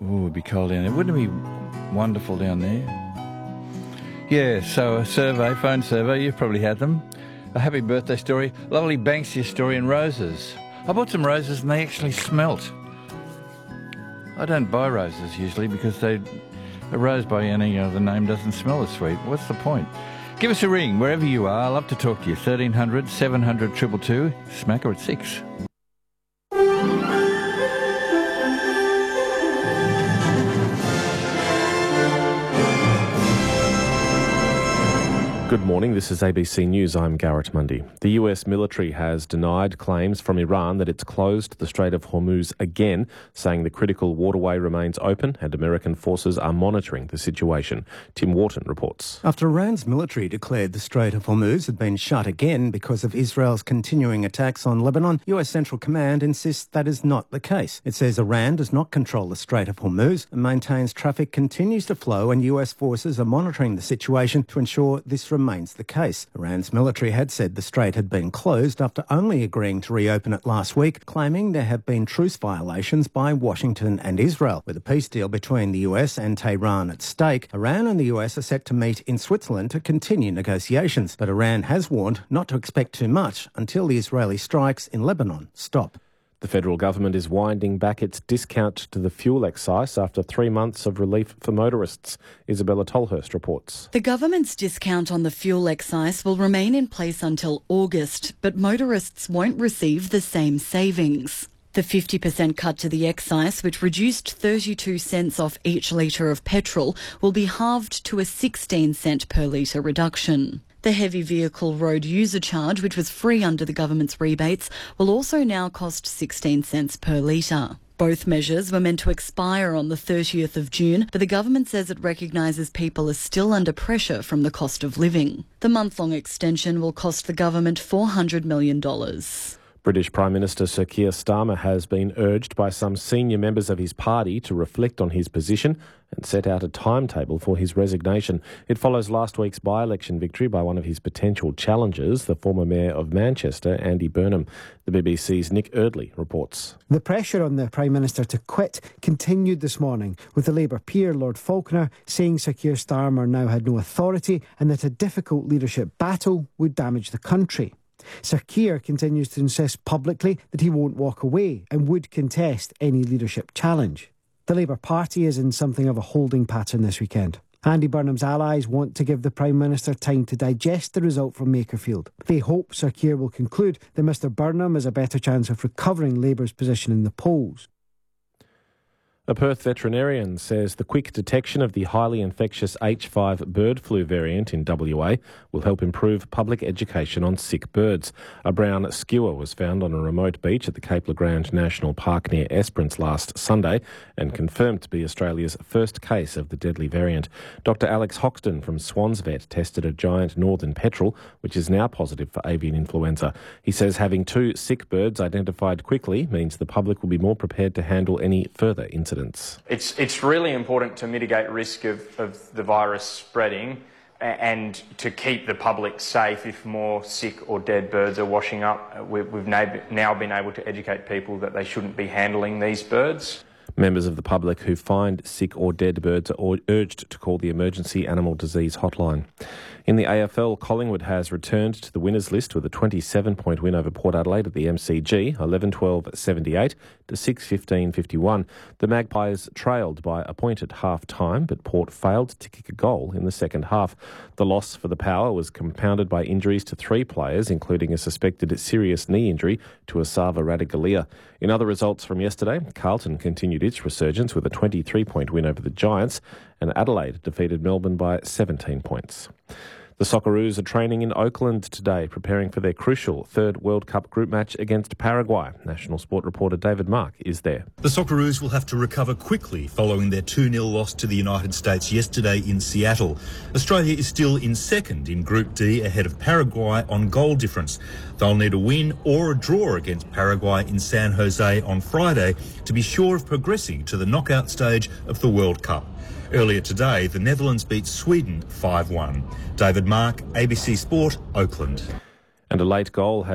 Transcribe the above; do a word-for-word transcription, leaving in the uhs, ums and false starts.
Ooh, it'd be cold down there. Wouldn't it be wonderful down there? Yeah, so a survey, phone survey, you've probably had them. A happy birthday story, lovely Banksia story and roses. I bought some roses and they actually smelt. I don't buy roses usually because they, a rose by any other name doesn't smell as sweet. What's the point? Give us a ring wherever you are. I'd love to talk to you. thirteen hundred, seven hundred, two two two. Smacker at six. Good morning, this is A B C News, I'm Garrett Mundy. The U S military has denied claims from Iran that it's closed the Strait of Hormuz again, saying the critical waterway remains open and American forces are monitoring the situation. Tim Wharton reports. After Iran's military declared the Strait of Hormuz had been shut again because of Israel's continuing attacks on Lebanon, U S Central Command insists that is not the case. It says Iran does not control the Strait of Hormuz and maintains traffic continues to flow and U S forces are monitoring the situation to ensure this remains the case. Iran's military had said the strait had been closed after only agreeing to reopen it last week, claiming there have been truce violations by Washington and Israel. With a peace deal between the U S and Tehran at stake, Iran and the U S are set to meet in Switzerland to continue negotiations. But Iran has warned not to expect too much until the Israeli strikes in Lebanon stop. The federal government is winding back its discount to the fuel excise after three months of relief for motorists. Isabella Tolhurst reports. The government's discount on the fuel excise will remain in place until August, but motorists won't receive the same savings. The fifty percent cut to the excise, which reduced thirty-two cents off each litre of petrol, will be halved to a sixteen cent per litre reduction. The heavy vehicle road user charge, which was free under the government's rebates, will also now cost sixteen cents per litre. Both measures were meant to expire on the thirtieth of June, but the government says it recognises people are still under pressure from the cost of living. The month-long extension will cost the government four hundred million dollars. British Prime Minister Sir Keir Starmer has been urged by some senior members of his party to reflect on his position and set out a timetable for his resignation. It follows last week's by-election victory by one of his potential challengers, the former Mayor of Manchester, Andy Burnham. The B B C's Nick Eardley reports. The pressure on the Prime Minister to quit continued this morning, with the Labour peer, Lord Falconer, saying Sir Keir Starmer now had no authority and that a difficult leadership battle would damage the country. Sir Keir continues to insist publicly that he won't walk away and would contest any leadership challenge. The Labour Party is in something of a holding pattern this weekend. Andy Burnham's allies want to give the Prime Minister time to digest the result from Makerfield. They hope Sir Keir will conclude that Mr Burnham has a better chance of recovering Labour's position in the polls. A Perth veterinarian says the quick detection of the highly infectious H five bird flu variant in W A will help improve public education on sick birds. A brown skewer was found on a remote beach at the Cape Legrand National Park near Esperance last Sunday and confirmed to be Australia's first case of the deadly variant. Doctor Alex Hoxton from Swans Vet tested a giant northern petrel, which is now positive for avian influenza. He says having two sick birds identified quickly means the public will be more prepared to handle any further incidents. It's, it's really important to mitigate risk of, of the virus spreading and to keep the public safe if more sick or dead birds are washing up. We've, we've now been able to educate people that they shouldn't be handling these birds. Members of the public who find sick or dead birds are urged to call the Emergency Animal Disease Hotline. In the A F L, Collingwood has returned to the winners list with a twenty-seven point win over Port Adelaide at the M C G, eleven twelve seventy-eight to six fifteen fifty-one. The Magpies trailed by a point at half-time, but Port failed to kick a goal in the second half. The loss for the Power was compounded by injuries to three players, including a suspected serious knee injury to Asava Radigalia. In other results from yesterday, Carlton continued its resurgence with a twenty-three point win over the Giants, and Adelaide defeated Melbourne by seventeen points. The Socceroos are training in Oakland today, preparing for their crucial third World Cup group match against Paraguay. National Sport reporter David Mark is there. The Socceroos will have to recover quickly following their two nil loss to the United States yesterday in Seattle. Australia is still in second in Group D ahead of Paraguay on goal difference. They'll need a win or a draw against Paraguay in San Jose on Friday to be sure of progressing to the knockout stage of the World Cup. Earlier today, the Netherlands beat Sweden five one. David Mark, A B C Sport, Oakland. And a late goal has